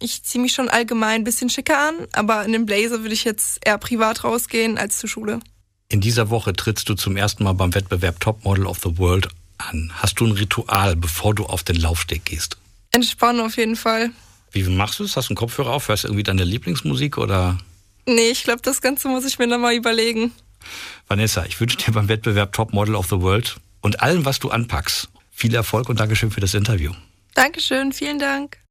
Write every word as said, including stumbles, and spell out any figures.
ich ziehe mich schon allgemein ein bisschen schicker an, aber in dem Blazer würde ich jetzt eher privat rausgehen als zur Schule. In dieser Woche trittst du zum ersten Mal beim Wettbewerb Top Model of the World an. Hast du ein Ritual, bevor du auf den Laufsteg gehst? Entspannen auf jeden Fall. Wie machst du es? Hast du einen Kopfhörer auf? Hörst du irgendwie deine Lieblingsmusik oder? Nee, ich glaube, das Ganze muss ich mir noch mal überlegen. Vanessa, ich wünsche dir beim Wettbewerb Top Model of the World und allem, was du anpackst, viel Erfolg und Dankeschön für das Interview. Dankeschön, vielen Dank.